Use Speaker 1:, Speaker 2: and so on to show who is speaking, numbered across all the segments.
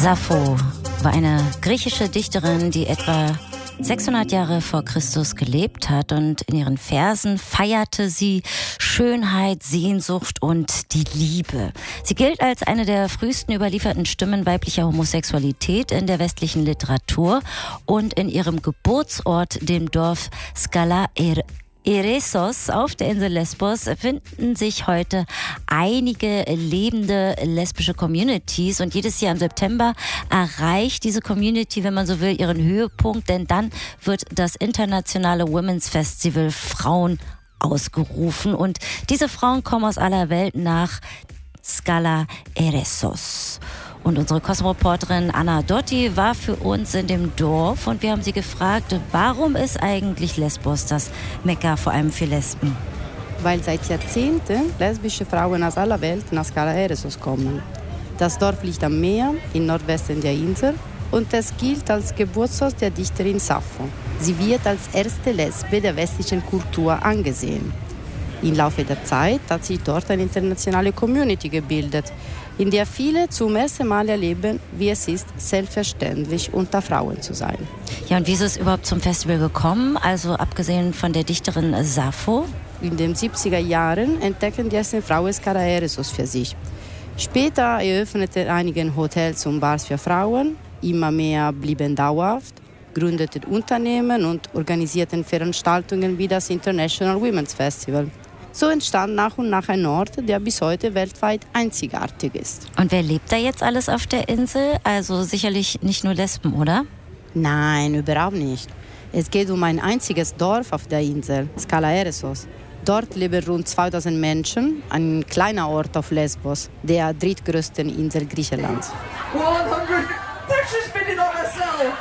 Speaker 1: Sappho war eine griechische Dichterin, die etwa 600 Jahre vor Christus gelebt hat, und in ihren Versen feierte sie Schönheit, Sehnsucht und die Liebe. Sie gilt als eine der frühesten überlieferten Stimmen weiblicher Homosexualität in der westlichen Literatur, und in ihrem Geburtsort, dem Dorf Skala Eressos auf der Insel Lesbos, finden sich heute einige lebende lesbische Communities, und jedes Jahr im September erreicht diese Community, wenn man so will, ihren Höhepunkt, denn dann wird das internationale Women's Festival Frauen ausgerufen, und diese Frauen kommen aus aller Welt nach Skala Eressos. Und unsere Cosmo-Reporterin Anna Dotti war für uns in dem Dorf, und wir haben sie gefragt, warum ist eigentlich Lesbos das Mekka vor allem für Lesben?
Speaker 2: Weil seit Jahrzehnten lesbische Frauen aus aller Welt nach Skala Eressos kommen. Das Dorf liegt am Meer im Nordwesten der Insel, und es gilt als Geburtsort der Dichterin Sappho. Sie wird als erste Lesbe der westlichen Kultur angesehen. Im Laufe der Zeit hat sich dort eine internationale Community gebildet, in der viele zum ersten Mal erleben, wie es ist, selbstverständlich unter Frauen zu sein.
Speaker 1: Ja, und wie ist es überhaupt zum Festival gekommen? Also abgesehen von der Dichterin Sappho?
Speaker 2: In den 70er Jahren entdeckten die ersten Frauen Skala Eressos für sich. Später eröffneten einige Hotels und Bars für Frauen, immer mehr blieben dauerhaft, gründeten Unternehmen und organisierten Veranstaltungen wie das International Women's Festival. So entstand nach und nach ein Ort, der bis heute weltweit einzigartig ist.
Speaker 1: Und wer lebt da jetzt alles auf der Insel? Also sicherlich nicht nur Lesben, oder?
Speaker 2: Nein, überhaupt nicht. Es geht um ein einziges Dorf auf der Insel, Skala Eressos. Dort leben rund 2000 Menschen, ein kleiner Ort auf Lesbos, der drittgrößten Insel Griechenlands.
Speaker 3: 100 pictures spinning on herself.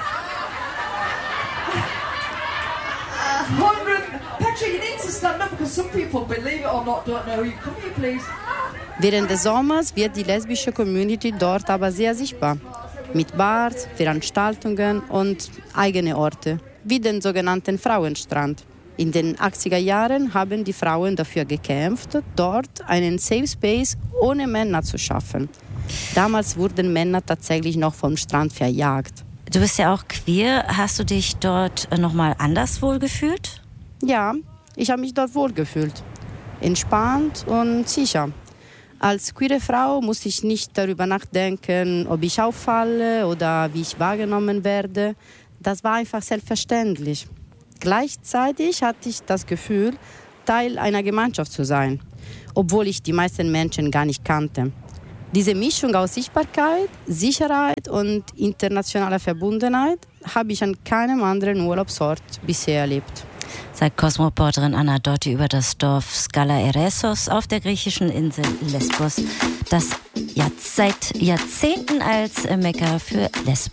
Speaker 3: 100 picture, you need to stand up because some people, believe it or not, don't know you. Come here, please.
Speaker 2: Während des Sommers wird die lesbische Community dort aber sehr sichtbar. Mit Bars, Veranstaltungen und eigene Orte, wie den sogenannten Frauenstrand. In den 80er Jahren haben die Frauen dafür gekämpft, dort einen Safe Space ohne Männer zu schaffen. Damals wurden Männer tatsächlich noch vom Strand verjagt.
Speaker 1: Du bist ja auch queer. Hast du dich dort nochmal anders wohlgefühlt?
Speaker 2: Ja, ich habe mich dort wohlgefühlt. Entspannt und sicher. Als queere Frau musste ich nicht darüber nachdenken, ob ich auffalle oder wie ich wahrgenommen werde. Das war einfach selbstverständlich. Gleichzeitig hatte ich das Gefühl, Teil einer Gemeinschaft zu sein, obwohl ich die meisten Menschen gar nicht kannte. Diese Mischung aus Sichtbarkeit, Sicherheit und internationaler Verbundenheit habe ich an keinem anderen Urlaubsort bisher erlebt.
Speaker 1: Sagt Cosmo-Reporterin Anna Dotti über das Dorf Skala Eressos auf der griechischen Insel Lesbos, das seit Jahrzehnten als Mekka für Lesben